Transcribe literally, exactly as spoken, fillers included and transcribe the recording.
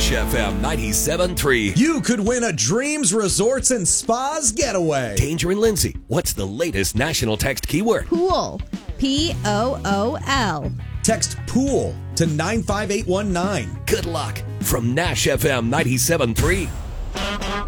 Nash F M ninety-seven point three. You could win a Dreams Resorts and Spas getaway. Danger and Lindsay, what's the latest national text keyword? Pool. P O O L. Text pool to nine five eight one nine. Good luck from Nash F M ninety-seven point three.